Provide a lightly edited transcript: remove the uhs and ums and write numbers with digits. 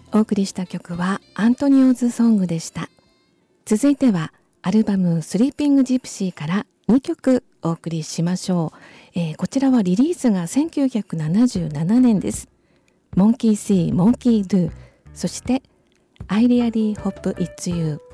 お送りした曲はアントニオズソングでした。続いてはアルバムスリーピングジプシーから2曲お送りしましょう。こちらはリリースが1977年です。モンキーシー、モンキードゥ、そして I really hope it's you。